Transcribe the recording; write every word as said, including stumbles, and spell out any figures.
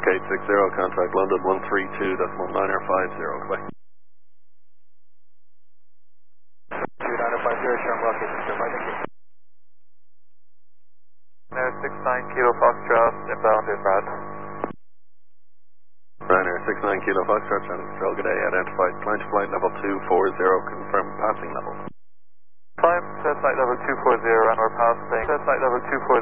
eight six zero, contact London one three two decimal niner five zero, goodbye. two niner five zero, Shamrock, eight six zero, bye, thank you. Niner six nine Kilo Foxtrot, inbound inbound. Niner six nine Kilo Foxtrot, Shannon Stroll, good day, identified, climb to flight level two four zero, confirm passing level. Climb to flight level two four zero, and we're passing, to flight level two four zero.